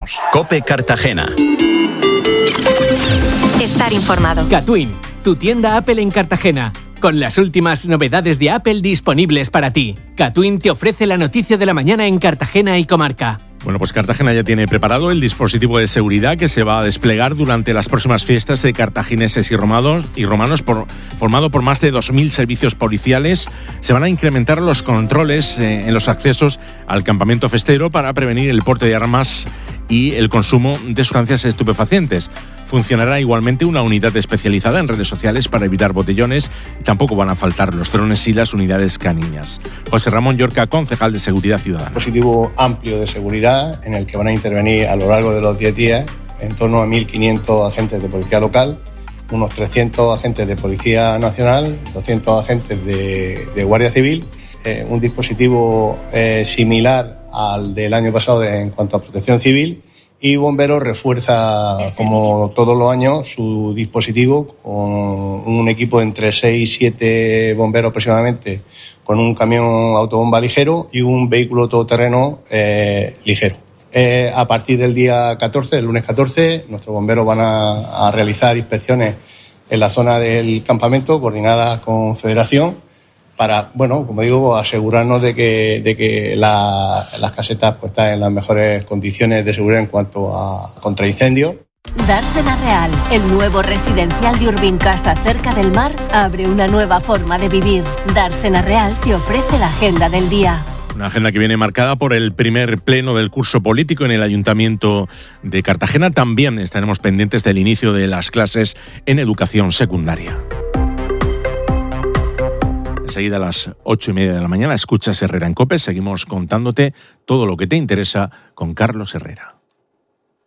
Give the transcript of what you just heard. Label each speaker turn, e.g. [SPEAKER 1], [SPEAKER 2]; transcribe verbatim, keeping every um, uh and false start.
[SPEAKER 1] COPE Cartagena.
[SPEAKER 2] Estar informado.
[SPEAKER 3] Catwin, tu tienda Apple en Cartagena, con las últimas novedades de Apple disponibles para ti. Catwin te ofrece la noticia de la mañana en Cartagena y comarca.
[SPEAKER 4] Bueno, pues Cartagena ya tiene preparado el dispositivo de seguridad que se va a desplegar durante las próximas fiestas de cartagineses y romanos, y romanos por, formado por más de dos mil servicios policiales. Se van a incrementar los controles eh, en los accesos al campamento festero para prevenir el porte de armas y el consumo de sustancias estupefacientes. Funcionará igualmente una unidad especializada en redes sociales para evitar botellones. Tampoco van a faltar los drones y las unidades caninas. José Ramón Llorca, concejal de Seguridad Ciudadana.
[SPEAKER 5] Un dispositivo amplio de seguridad en el que van a intervenir a lo largo de los diez días en torno a mil quinientos agentes de policía local, unos trescientos agentes de policía nacional, doscientos agentes de, de guardia civil. Eh, un dispositivo eh, similar al del año pasado en cuanto a protección civil, y Bomberos refuerza, como todos los años, su dispositivo con un equipo de entre seis y siete bomberos aproximadamente, con un camión autobomba ligero y un vehículo todoterreno eh, ligero. Eh, a partir del día catorce, el lunes catorce, nuestros bomberos van a, a realizar inspecciones en la zona del campamento, coordinadas con Federación, para, bueno, como digo, asegurarnos de que, de que la, las casetas pues están en las mejores condiciones de seguridad en cuanto a contraincendios.
[SPEAKER 6] Dársena Real, el nuevo residencial de Urbincasa cerca del mar, abre una nueva forma de vivir. Dársena Real te ofrece la agenda del día.
[SPEAKER 4] Una agenda que viene marcada por el primer pleno del curso político en el Ayuntamiento de Cartagena. También estaremos pendientes del inicio de las clases en educación secundaria. Enseguida a las ocho y media de la mañana escuchas Herrera en COPE. Seguimos contándote todo lo que te interesa con Carlos Herrera.